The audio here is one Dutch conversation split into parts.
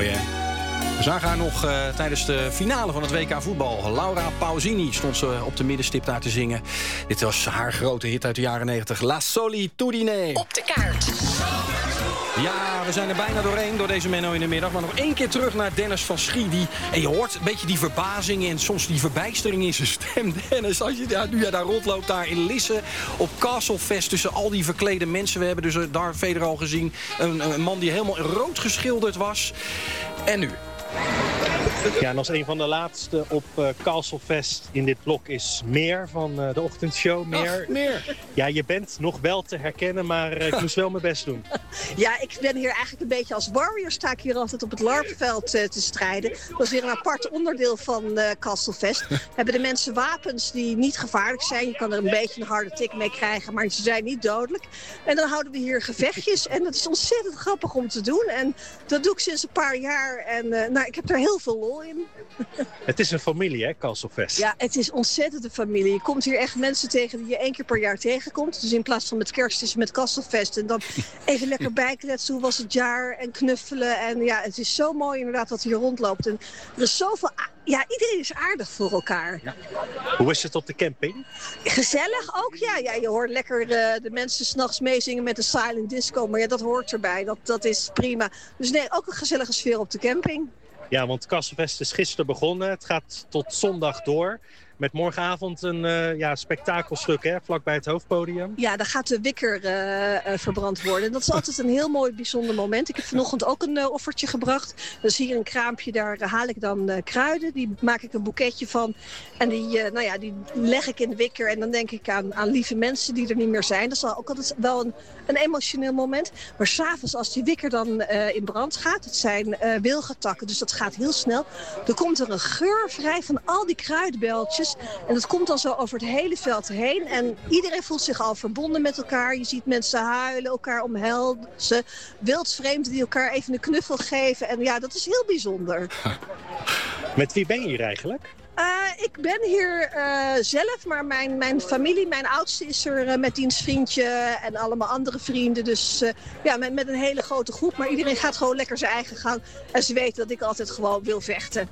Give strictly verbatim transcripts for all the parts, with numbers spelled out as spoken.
Mooi, hè? We zagen haar nog uh, tijdens de finale van het W K voetbal. Laura Pausini stond ze op de middenstip daar te zingen. Dit was haar grote hit uit de jaren negentig. La Solitudine. Op de kaart. Ja, we zijn er bijna doorheen door deze Menno in de middag. Maar nog één keer terug naar Dennis van Schie. Die, en je hoort een beetje die verbazing en soms die verbijstering in zijn stem. Dennis, als je ja, nu jij daar rondloopt, daar in Lisse op Castlefest tussen al die verklede mensen. We hebben dus uh, daar verder al gezien een, een man die helemaal rood geschilderd was. En nu? Ja, en als een van de laatste op uh, Castlefest in dit blok is Meer van uh, de ochtendshow. Meer. Ach, Meer. Ja, je bent nog wel te herkennen, maar uh, ik moest wel mijn best doen. Ja, ik ben hier eigenlijk een beetje als warrior. Sta ik hier altijd op het larpveld uh, te strijden. Dat is weer een apart onderdeel van uh, Castlefest. Hebben de mensen wapens die niet gevaarlijk zijn. Je kan er een beetje een harde tik mee krijgen, maar ze zijn niet dodelijk. En dan houden we hier gevechtjes. En dat is ontzettend grappig om te doen. En dat doe ik sinds een paar jaar. En uh, nou, ik heb er heel veel lol in. Het is een familie, hè, Castlefest? Ja, het is ontzettend een familie. Je komt hier echt mensen tegen die je één keer per jaar tegenkomt. Dus in plaats van met kerst is het met Castlefest. En dan even lekker bijkletsen, hoe was het jaar en knuffelen. En ja, het is zo mooi inderdaad wat hier rondloopt. En er is zoveel... Ja, iedereen is aardig voor elkaar. Ja. Hoe is het op de camping? Gezellig ook, ja. ja je hoort lekker de, de mensen 's nachts meezingen met de silent disco. Maar ja, dat hoort erbij. Dat, dat is prima. Dus nee, ook een gezellige sfeer op de camping. Ja, want Castlefest is gisteren begonnen. Het gaat tot zondag door. Met morgenavond een uh, ja, spektakelstuk, hè, vlakbij het hoofdpodium. Ja, daar gaat de wikker uh, uh, verbrand worden. En dat is altijd een heel mooi, bijzonder moment. Ik heb vanochtend ook een uh, offertje gebracht. Dat is hier een kraampje, daar uh, haal ik dan uh, kruiden. Die maak ik een boeketje van. En die, uh, nou ja, die leg ik in de wikker. En dan denk ik aan, aan lieve mensen die er niet meer zijn. Dat is ook altijd wel een, een emotioneel moment. Maar s'avonds, als die wikker dan uh, in brand gaat... Het zijn uh, wilgentakken, dus dat gaat heel snel. Dan komt er een geur vrij van al die kruidenbeltjes. En dat komt dan zo over het hele veld heen. En iedereen voelt zich al verbonden met elkaar. Je ziet mensen huilen, elkaar omhelzen. Wildvreemden die elkaar even een knuffel geven. En ja, dat is heel bijzonder. Met wie ben je hier eigenlijk? Uh, ik ben hier uh, zelf, maar mijn, mijn familie, mijn oudste is er uh, met diens vriendje en allemaal andere vrienden. Dus uh, ja, met, met een hele grote groep. Maar iedereen gaat gewoon lekker zijn eigen gang. En ze weten dat ik altijd gewoon wil vechten.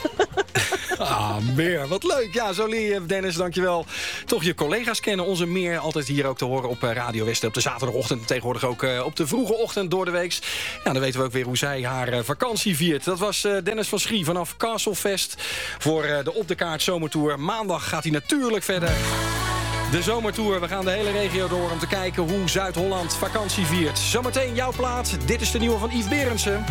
Ah, Meer, wat leuk. Ja, zo leer je, Dennis, dankjewel. Toch je collega's kennen. Onze Meer altijd hier ook te horen op Radio Westen. Op de zaterdagochtend, tegenwoordig ook uh, op de vroege ochtend door de week. Ja, dan weten we ook weer hoe zij haar uh, vakantie viert. Dat was uh, Dennis van Schie vanaf Castlefest voor uh, de Op de Kaart Zomertour. Maandag gaat hij natuurlijk verder. De zomertour. We gaan de hele regio door om te kijken hoe Zuid-Holland vakantie viert. Zometeen jouw plaat. Dit is de nieuwe van Yves Berendsen.